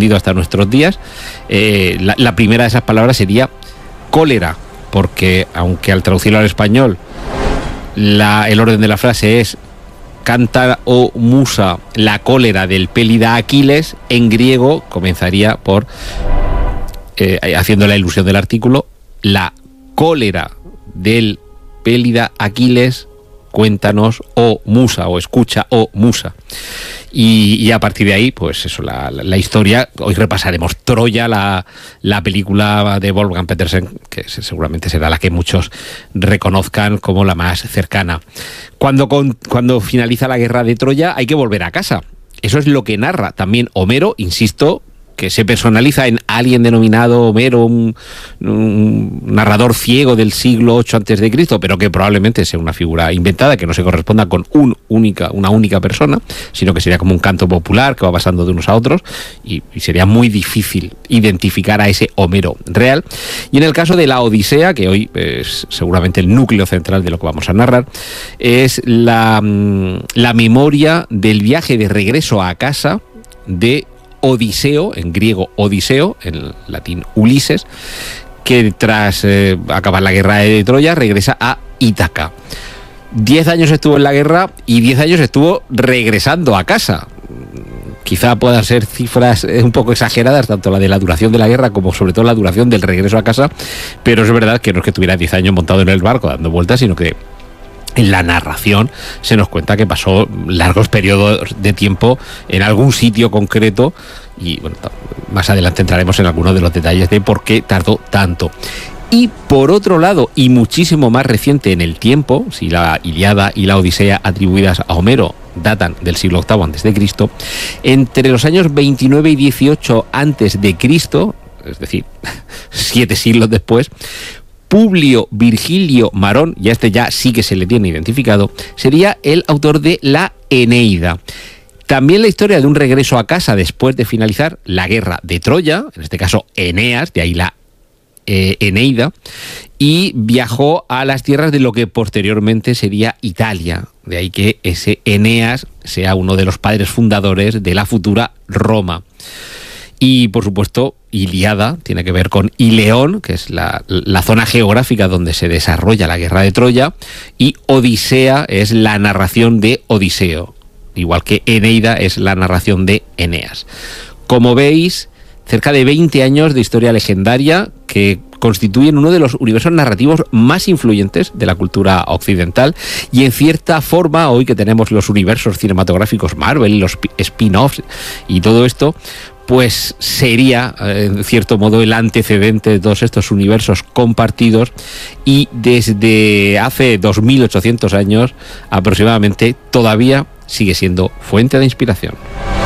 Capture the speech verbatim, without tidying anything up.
extendido hasta nuestros días. Eh, la, la primera de esas palabras sería cólera, porque aunque al traducirlo al español la, el orden de la frase es canta, oh musa, la cólera del pélida Aquiles, en griego comenzaría por, eh, haciendo la ilusión del artículo, la cólera del pélida Aquiles, cuéntanos, oh musa, o escucha, oh musa. Y, y a partir de ahí, pues eso, la, la, la historia. Hoy repasaremos Troya, la, la película de Wolfgang Petersen, que seguramente será la que muchos reconozcan como la más cercana. Cuando, con, cuando finaliza la guerra de Troya, hay que volver a casa. Eso es lo que narra también Homero, insisto, que se personaliza en alguien denominado Homero, un, un narrador ciego del siglo ocho antes de Cristo, pero que probablemente sea una figura inventada, que no se corresponda con un única, una única persona, sino que sería como un canto popular que va pasando de unos a otros, y, y sería muy difícil identificar a ese Homero real. Y en el caso de la Odisea, que hoy es seguramente el núcleo central de lo que vamos a narrar, es la, la memoria del viaje de regreso a casa de Odiseo, en griego Odiseo, en latín Ulises, que tras eh, acabar la guerra de Troya regresa a Ítaca. Diez años estuvo en la guerra y diez años estuvo regresando a casa. Quizá puedan ser cifras un poco exageradas, tanto la de la duración de la guerra como sobre todo la duración del regreso a casa, pero es verdad que no es que tuviera diez años montado en el barco dando vueltas, sino que en la narración se nos cuenta que pasó largos periodos de tiempo en algún sitio concreto, y bueno, más adelante entraremos en algunos de los detalles de por qué tardó tanto. Y por otro lado, y muchísimo más reciente en el tiempo, si la Ilíada y la Odisea atribuidas a Homero datan del siglo octavo antes de Cristo, entre los años veintinueve y dieciocho antes de Cristo, es decir, siete siglos después, Publio Virgilio Marón, y a este ya sí que se le tiene identificado, sería el autor de la Eneida. También la historia de un regreso a casa después de finalizar la guerra de Troya, en este caso Eneas, de ahí la eh, Eneida, y viajó a las tierras de lo que posteriormente sería Italia. De ahí que ese Eneas sea uno de los padres fundadores de la futura Roma. Y, por supuesto, Ilíada tiene que ver con Ileón, que es la, la zona geográfica donde se desarrolla la guerra de Troya, y Odisea es la narración de Odiseo, igual que Eneida es la narración de Eneas. Como veis, cerca de veinte años de historia legendaria que constituyen uno de los universos narrativos más influyentes de la cultura occidental, y en cierta forma, hoy que tenemos los universos cinematográficos Marvel, los spin-offs y todo esto, pues sería, en cierto modo, el antecedente de todos estos universos compartidos, y desde hace dos mil ochocientos años aproximadamente todavía sigue siendo fuente de inspiración.